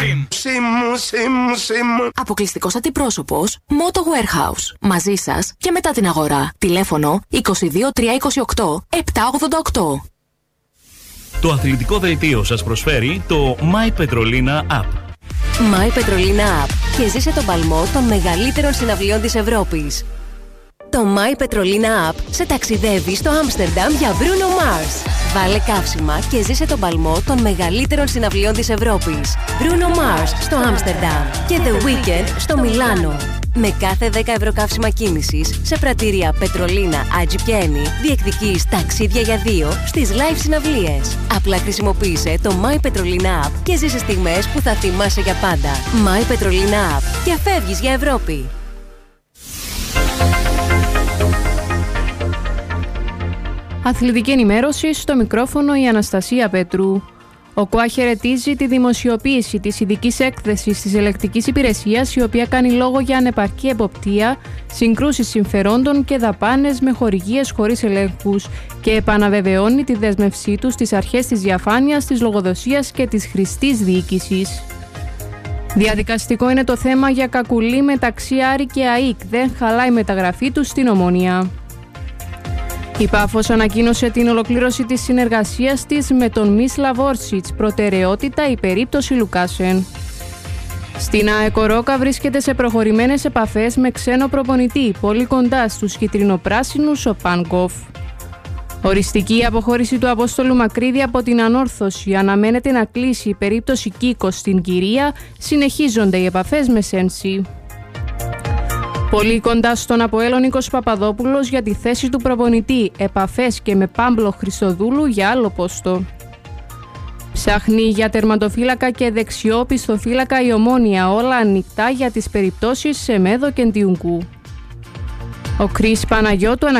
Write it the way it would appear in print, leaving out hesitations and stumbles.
Αποκλειστικός αντιπρόσωπος Moto Warehouse. Μαζί σας και μετά την αγορά. Τηλέφωνο 22 328 788. Το αθλητικό δελτίο σας προσφέρει το My Petrolina App. My Petrolina App και ζήσε τον παλμό των μεγαλύτερων συναυλιών της Ευρώπης. Το My Petrolina App σε ταξιδεύει στο Άμστερνταμ για Bruno Mars. Βάλε καύσιμα και ζήσε τον παλμό των μεγαλύτερων συναυλιών της Ευρώπης. Bruno Mars στο Άμστερνταμ και The Weeknd στο Μιλάνο. Με κάθε 10 ευρώ καύσιμα κίνησης σε πρατήρια Πετρολίνα, Άτζι και Ένι διεκδικείς ταξίδια για 2 στις live συναυλίες. Απλά χρησιμοποίησε το My Petrolina App και ζήσε στιγμές που θα θυμάσαι για πάντα. My Petrolina App και φεύγεις για Ευρώπη. Αθλητική ενημέρωση, στο μικρόφωνο η Αναστασία Πέτρου. Ο ΚΟΑ χαιρετίζει τη δημοσιοποίηση της ειδικής έκθεσης της ελεκτικής υπηρεσίας, η οποία κάνει λόγο για ανεπαρκή εποπτεία, συγκρούσεις συμφερόντων και δαπάνες με χορηγίες χωρίς ελέγχους και επαναβεβαιώνει τη δέσμευσή του στις αρχές της διαφάνειας, της λογοδοσίας και της χρηστής διοίκησης. Διαδικαστικό είναι το θέμα για Κακουλή μεταξύ Άρη και ΑΕΚ. Δεν χαλάει η μεταγραφή του στην Ομόνοια. Η Πάφος ανακοίνωσε την ολοκλήρωση της συνεργασίας της με τον Μίσλαβ Όρσιτς, προτεραιότητα η περίπτωση Λουκάσεν. Στην ΑΕΚ ο Ρόκα βρίσκεται σε προχωρημένες επαφές με ξένο προπονητή, πολύ κοντά στους κιτρινοπράσινους ο Πάνκοφ. Οριστική αποχώρηση του Απόστολου Μακρύδη από την ανόρθωση, αναμένεται να κλείσει η περίπτωση Κίκο στην Κυρία, συνεχίζονται οι επαφές με Σένσι. Πολύ κοντά στον ΑΠΟΕΛ ο Νίκος Παπαδόπουλος για τη θέση του προπονητή, επαφές και με Πάμπλο Χριστοδούλου για άλλο πόστο. Ψάχνει για τερματοφύλακα και δεξιό πιστοφύλακα η Ομόνοια, όλα ανοιχτά για τις περιπτώσεις Σεμέδο και Ντιουνκού. Ο Κρίς Παναγιώτου